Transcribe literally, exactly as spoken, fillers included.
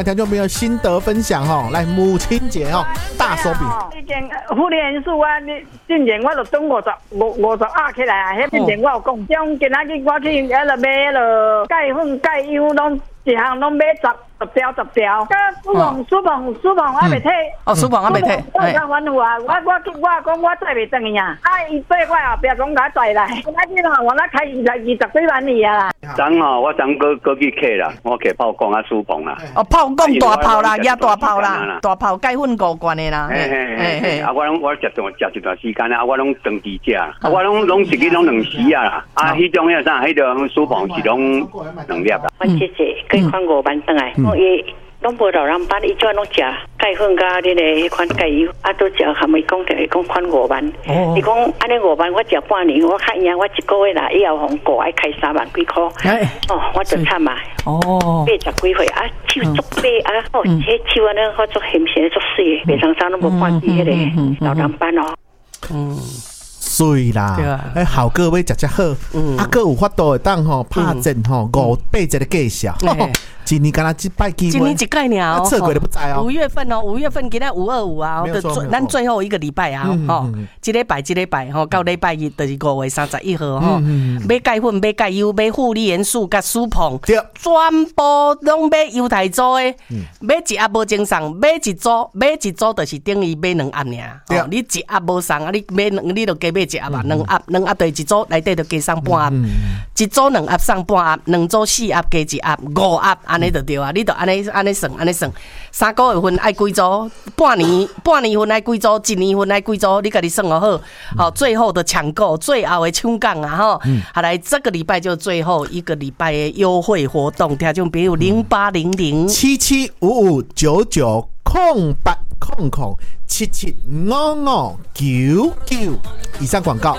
听众朋友心得分享吼，来母亲节吼，大手笔。 以前妇联人数啊，你之前我就等五十五五十压起来啊，迄之前我有讲，种今仔日我去迄落买迄落钙粉钙油，拢一项拢买十十条十条。甲苏鹏苏鹏苏鹏还袂退。 哦，苏鹏还袂退。 我讲阮有啊，我我我讲我载袂转去啊，啊伊对我后壁讲甲载来，今仔日吼我那开二十二十几万里啊啦。 昨吼，我昨过过去客啦，我客炮讲啊苏鹏啦。 哦，炮讲大炮啦，也大炮啦，大炮钙粉五罐的啦。 嘿嘿嘿嘿，啊我拢我食段食一段时间啊，我拢长期食，啊我拢拢一日拢两时啊啦，啊迄种迄啥，迄种苏鹏是拢两粒啦。 我姐姐跟款五万转来，我伊拢无老人班，伊专拢食钙粉甲你个迄款钙油，啊都食含伊讲着讲款五万。伊讲安尼五万，我食半年，我看伊啊，我一个月啦，以后红过爱开三万几箍。哦，我就惨嘛。哦，八十几岁啊，手足白啊，哦，迄手安尼好足咸咸足水，袂常常都无看见迄个老人班哦。 嗯。水啦，哎，效果要食只好，啊，佫有法度会当吼拍阵吼五八一个计数，一年敢若一摆机会， 今年一概了哦， 测鬼都不知哦。 五月份哦，五月份今天五二五啊，咱最后一个礼拜啊，吼，一礼拜一礼拜吼，到礼拜日就是五月三十一号吼，买钙粉、买钙油、买护理元素、甲舒鹏，全部拢买犹太做的，买一盒无正送，买一组，买一组就是等于买两盒尔，哦，你一盒无送啊，你买两，你就加买一盒啊，两盒，两盒就一组内底就加送半盒，一组两盒送半盒，两组四盒加一盒，五盒。安尼就对啊，你就安尼安尼算，安尼算，三个月份爱几组，半年半年份爱几组，一年份爱几组，你家己算好好。好，最后的抢购，最后的抢杠啊吼！好来，这个礼拜就最后一个礼拜的优惠活动，听众朋友零八零零七七五五九九空八空空七七五五九九以上广告。